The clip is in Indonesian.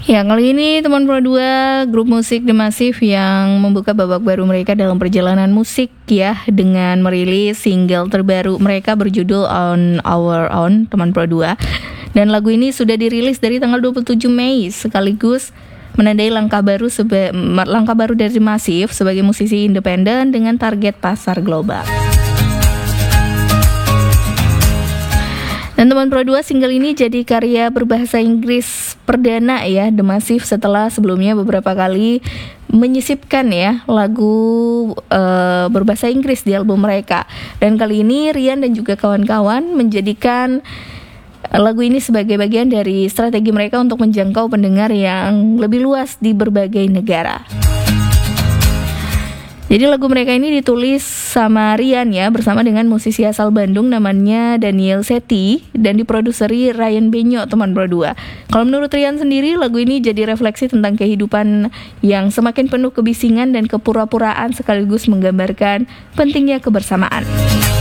Ya, kali ini teman Pro 2 grup musik The Massive yang membuka babak baru mereka dalam perjalanan musik ya, dengan merilis single terbaru mereka berjudul On Our Own, teman Pro 2. Dan lagu ini sudah dirilis dari tanggal 27 Mei sekaligus menandai langkah baru dari The Massive sebagai musisi independen dengan target pasar global. Dan teman Pro 2, single ini jadi karya berbahasa Inggris perdana ya The Massive setelah sebelumnya beberapa kali menyisipkan ya lagu berbahasa Inggris di album mereka. Dan kali ini Rian dan juga kawan-kawan menjadikan lagu ini sebagai bagian dari strategi mereka untuk menjangkau pendengar yang lebih luas di berbagai negara. Jadi lagu mereka ini ditulis sama Rian ya, bersama dengan musisi asal Bandung namanya Daniel Seti dan diproduseri Ryan Benyo, teman Pro 2. Kalau menurut Rian sendiri, lagu ini jadi refleksi tentang kehidupan yang semakin penuh kebisingan dan kepura-puraan sekaligus menggambarkan pentingnya kebersamaan.